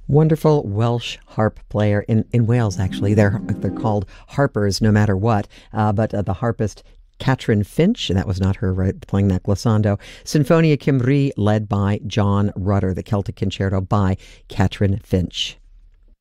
Wonderful Welsh harp player in Wales, actually. They're called harpers no matter what. But the harpist Catrin Finch, and that was not her playing that glissando. Sinfonia Cymru, led by John Rutter, the Celtic Concerto by Catrin Finch.